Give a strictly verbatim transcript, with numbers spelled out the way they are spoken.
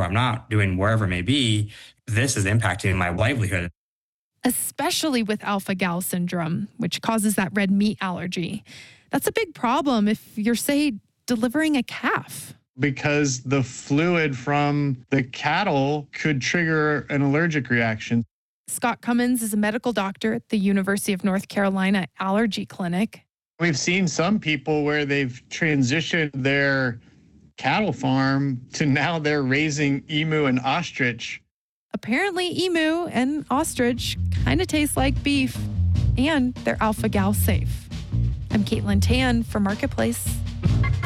I'm not doing wherever it may be, this is impacting my livelihood. Especially with alpha-gal syndrome, which causes that red meat allergy. That's a big problem if you're, say, delivering a calf. Because the fluid from the cattle could trigger an allergic reaction. Scott Cummins is a medical doctor at the University of North Carolina Allergy Clinic. We've seen some people where they've transitioned their cattle farm to now they're raising emu and ostrich. Apparently, emu and ostrich kind of taste like beef, and they're alpha-gal safe. I'm Caitlin Tan for Marketplace.